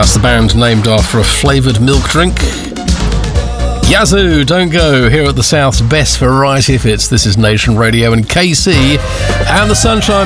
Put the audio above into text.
That's the band named after a flavoured milk drink. Yazoo, Don't Go, here at the South's best variety of hits. This is Nation Radio and KC and the Sunshine